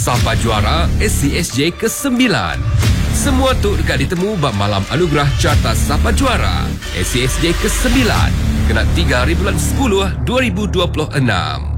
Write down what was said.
Sapa Juara SCSJ ke-9. Semua tu dekat ditemu bab malam anugerah Carta Sapa Juara SCSJ ke-9. Kena 3 hari bulan 10 2026.